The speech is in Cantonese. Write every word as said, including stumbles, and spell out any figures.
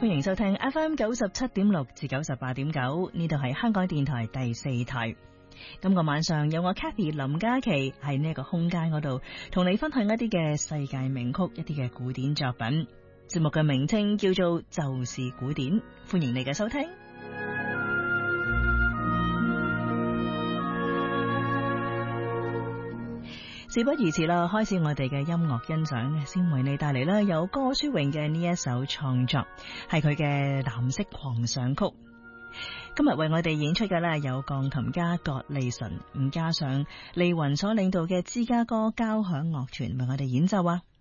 歡迎收聽 F M 九十七點六至九十八點九，呢度係香港電台第四台。今個晚上有我 Kathy 林嘉琪喺呢一個空間嗰度，同你分享一啲嘅世界名曲，一啲嘅古典作品。節目嘅名稱叫做就是古典，歡迎你嘅收聽。事不宜遲啦，開始我哋嘅音樂欣賞，先為你帶嚟啦有歌書詠嘅呢一首創作，係佢嘅藍色狂想曲。今日為我哋演出嘅咧有鋼琴家葛利純，咁加上利雲所領導嘅芝加哥交響樂團為我哋演奏啊。